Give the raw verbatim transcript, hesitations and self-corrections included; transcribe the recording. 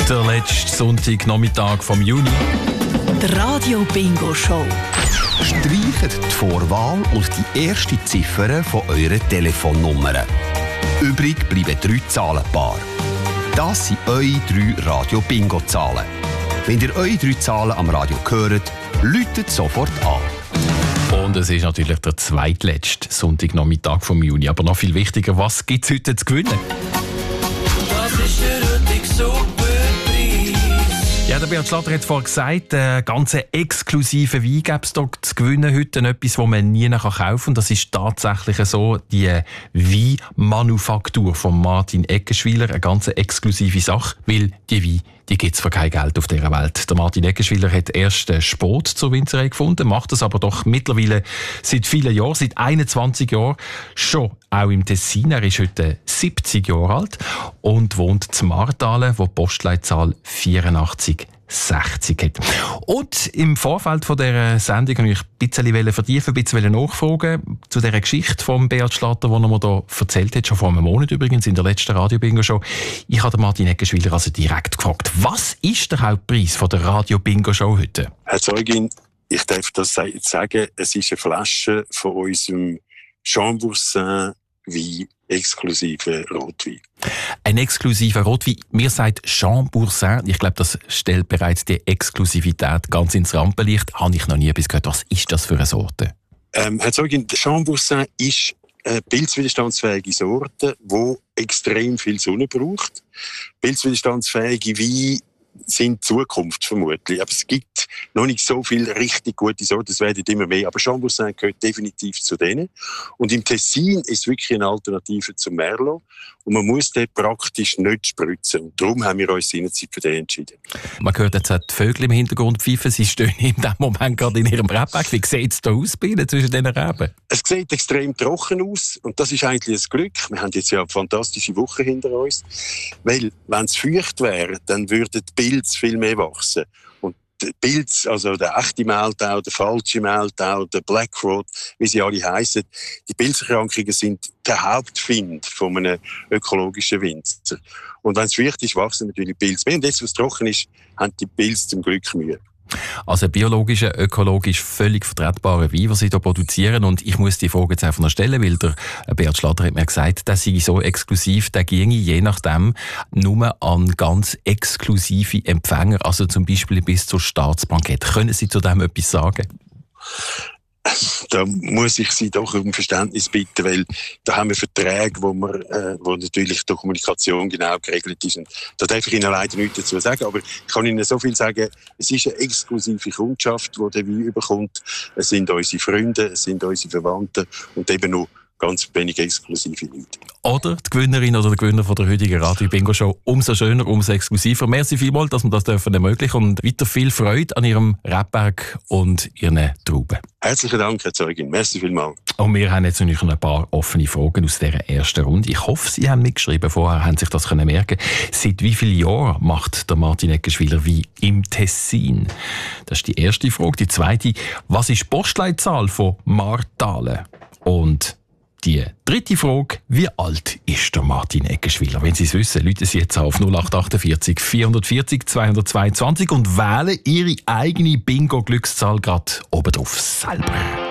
Der letzte Sonntagnachmittag vom Juni. Die Radio Bingo Show. Streicht die Vorwahl und die erste Ziffer von eurer Telefonnummer. Übrig bleiben drei Zahlenpaare. Das sind eure drei Radio-Bingo-Zahlen. Wenn ihr eure drei Zahlen am Radio hört, läutet sofort an. Und es ist natürlich der zweitletzte Sonntagnachmittag vom Juni. Aber noch viel wichtiger, was gibt es heute zu gewinnen? Das ist der heutige Superpreis. Ja, der Beat Schlatter hat vorhin gesagt, einen ganz exklusiven Wein gibt es hier zu gewinnen heute. Etwas, das man nie kaufen kann. Und das ist tatsächlich so, die Weinmanufaktur von Martin Eggenschwiler. Eine ganz exklusive Sache, weil die Weine, die gibt es für kein Geld auf dieser Welt. Der Martin Eggenschwiler hat erst einen Spot zur Winzerei gefunden, macht das aber doch mittlerweile seit vielen Jahren, seit einundzwanzig Jahren, schon auch im Tessin. Er ist heute siebzig Jahre alt und wohnt in Martalen, wo die Postleitzahl vierundachtzig sechzig hat. Und im Vorfeld von dieser Sendung wollte ich ein bisschen vertiefen, ein bisschen nachfragen zu dieser Geschichte von Beat Schlatter, die er mir hier erzählt hat, schon vor einem Monat übrigens, in der letzten Radio-Bingo-Show. Ich habe Martin Eggenschwiler also direkt gefragt, was ist der Hauptpreis von der Radio-Bingo-Show heute? Herr Zeugin, ich darf das jetzt sagen, es ist eine Flasche von unserem Chamboursin Wein, exklusive Rotwein. Ein exklusiver Rotwein. Mir sagt Chamboursin, ich glaube, das stellt bereits die Exklusivität ganz ins Rampenlicht. Habe ich noch nie etwas gehört. Was ist das für eine Sorte? Ähm, Herr Zeugin, der Chamboursin ist eine pilzwiderstandsfähige Sorte, die extrem viel Sonne braucht. Pilzwiderstandsfähige Weine sind Zukunft vermutlich. Aber es gibt noch nicht so viele richtig gute Sorten, es werden immer mehr. Aber Chamboursin gehört definitiv zu denen. Und im Tessin ist es wirklich eine Alternative zum Merlot. Und man muss den praktisch nicht spritzen. Und darum haben wir uns seinerzeit für den entschieden. Man hört jetzt auch die Vögel im Hintergrund pfeifen. Sie stehen in diesem Moment gerade in ihrem Rebberg. Wie sieht es da aus bei Ihnen zwischen diesen Reben? Es sieht extrem trocken aus. Und das ist eigentlich ein Glück. Wir haben jetzt ja eine fantastische Woche hinter uns. Weil, wenn es feucht wäre, dann würden die Pilze viel mehr wachsen. Und der Pilz, also der echte Mehltau, der falsche Mehltau, der Blackrot, wie sie alle heissen, die Pilzerkrankungen sind der Hauptfind von einem ökologischen Winzer. Und wenn es feucht ist, wachsen natürlich Pilze mehr. Und jetzt, was trocken ist, haben die Pilze zum Glück Mühe. Also biologischer, ökologisch völlig vertretbarer Wein, was Sie hier produzieren. Und ich muss die Frage jetzt einfach noch stellen, weil der Beat Schlatter hat mir gesagt, das sei so exklusiv, der ginge je nachdem nur an ganz exklusive Empfänger, also zum Beispiel bis zur Staatsbankett. Können Sie zu dem etwas sagen? Da muss ich Sie doch um Verständnis bitten, weil da haben wir Verträge, wo, wir, äh, wo natürlich die Kommunikation genau geregelt ist. Und da darf ich Ihnen leider nichts dazu sagen, aber ich kann Ihnen so viel sagen, es ist eine exklusive Kundschaft, die den Wein überkommt. Es sind unsere Freunde, es sind unsere Verwandten und eben noch ganz wenig exklusive Leute. Oder die Gewinnerin oder der Gewinner von der heutigen Radio-Bingo-Show. Umso schöner, umso exklusiver. Merci vielmals, dass wir das dürfen ermöglichen und weiter viel Freude an Ihrem Rebberg und Ihren Trauben. Herzlichen Dank, Herr Zeugin. Merci vielmals. Und wir haben jetzt natürlich noch ein paar offene Fragen aus dieser ersten Runde. Ich hoffe, Sie haben mitgeschrieben. Vorher haben sich das können merken. Seit wie vielen Jahren macht der Martin Eggenschwiler Wein im Tessin? Das ist die erste Frage. Die zweite, was ist die Postleitzahl von Martalen? Und die dritte Frage, wie alt ist der Martin Eggenschwiler? Wenn Sie es wissen, rufen Sie jetzt auf null acht achtundvierzig vierhundertvierzig zweihundertzweiundzwanzig und wählen Ihre eigene Bingo-Glückszahl gerade oben drauf selber.